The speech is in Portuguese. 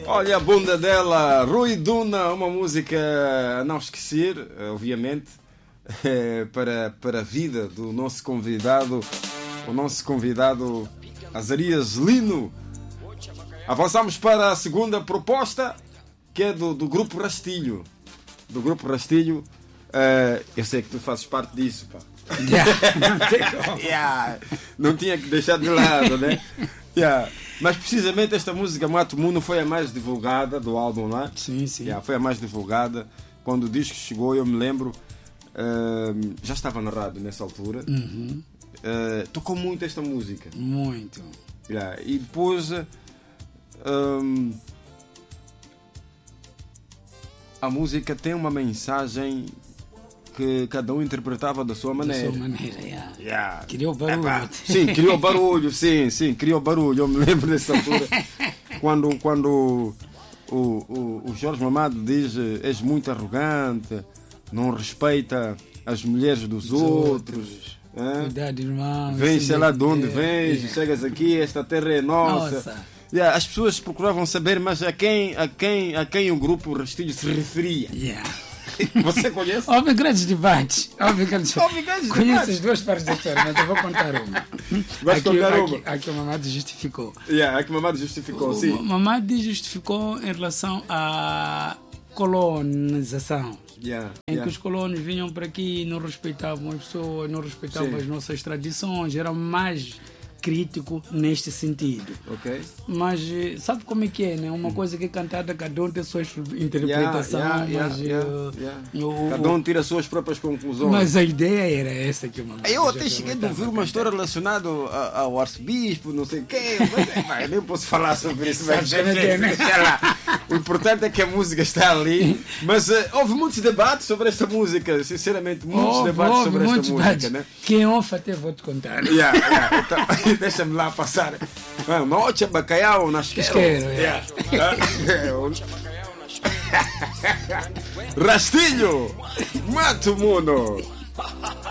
Olha a bunda dela, Rui Duna, uma música a não esquecer, obviamente, para a vida do nosso convidado, o nosso convidado Azarias Lino. Avançamos para a segunda proposta, que é do Grupo Rastilho. Do Grupo Rastilho, eu sei que tu fazes parte disso, pá. Não tinha que deixar de lado, né? Mas precisamente esta música Mato Mundo foi a mais divulgada do álbum lá. Sim. Foi a mais divulgada. Quando o disco chegou, eu me lembro, já estava na rádio nessa altura. Tocou muito esta música. Muito. E depois a música tem uma mensagem que cada um interpretava da sua maneira. Da sua maneira, Criou barulho. Sim, criou barulho, sim, criou barulho. Eu me lembro dessa altura, quando o Jorge Mamado diz: és muito arrogante, não respeita as mulheres dos outros. Cuidado, irmão. Vens, sei lá de onde vens, chegas aqui, esta terra é nossa. As pessoas procuravam saber, mas a quem o grupo Rastilho se referia. Você conhece? Houve grandes debates. Conheço Conheço as duas partes da história, mas eu vou contar uma. Aqui o Mamado justificou. Aqui o Mamado justificou, sim. O Mamado justificou em relação à colonização. Em que os colonos vinham para aqui e não respeitavam as pessoas, não respeitavam as nossas tradições, eram mais crítico neste sentido. Mas sabe como é que é, né? Uma coisa que é cantada, cada um tem a sua interpretação, cada um tira as suas próprias conclusões. Mas a ideia era essa que eu até cheguei a ouvir uma história relacionada ao arcebispo, não sei o quê, mas eu nem posso falar sobre isso. O importante é que a música está ali. Mas houve muitos debates sobre esta música, sinceramente, muitos debates sobre esta música, né? Quem ouve até vou te contar. Então, deixa-me lá passar. Noite, bacalhau, nasqueiro. Rastilho, Mato Mundo.